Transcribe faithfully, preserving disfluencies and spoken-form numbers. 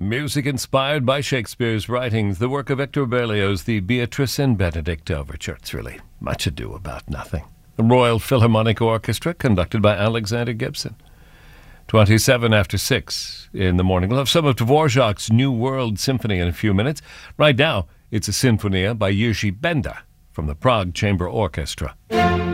Music inspired by Shakespeare's writings, the work of Victor Berlioz, the Beatrice and Benedict overture. It's really much ado about nothing. The Royal Philharmonic Orchestra, conducted by Alexander Gibson. twenty-seven after six in the morning. We'll have some of Dvorak's New World Symphony in a few minutes. Right now, it's a Sinfonia by Jiří Benda from the Prague Chamber Orchestra.